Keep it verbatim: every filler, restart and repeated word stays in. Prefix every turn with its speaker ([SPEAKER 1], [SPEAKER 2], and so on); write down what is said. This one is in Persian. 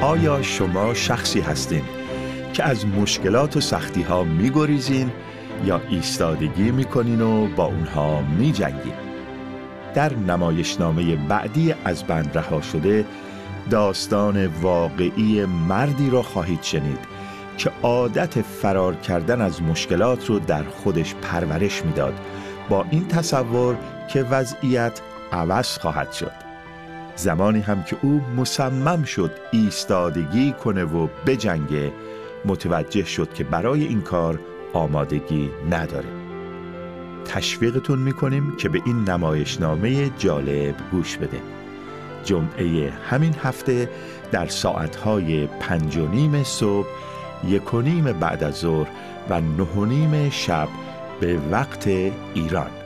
[SPEAKER 1] آیا شما شخصی هستین که از مشکلات و سختی ها می گریزین یا ایستادگی می کنین و با اونها می جنگین؟ در نمایشنامه بعدی از بند رها شده داستان واقعی مردی را خواهید شنید که عادت فرار کردن از مشکلات رو در خودش پرورش میداد، با این تصور که وضعیت عوض خواهد شد. زمانی هم که او مصمم شد ایستادگی کنه و بجنگه، متوجه شد که برای این کار آمادگی نداره. تشویقتون میکنیم که به این نمایشنامه جالب گوش بده. جمعه همین هفته در ساعتهای پنج و نیم صبح، یک و نیم بعد از ظهر و نه و نیم شب به وقت ایران.